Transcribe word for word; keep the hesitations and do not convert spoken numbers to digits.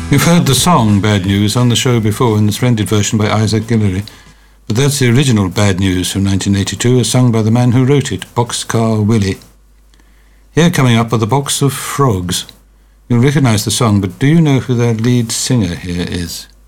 You've heard the song Bad News on the show before in the splendid version by Isaac Guillory, but that's the original Bad News from nineteen eighty-two, as sung by the man who wrote it, Boxcar Willie. Here coming up are the Box of Frogs. You'll recognise the song, but do you know who their lead singer here is?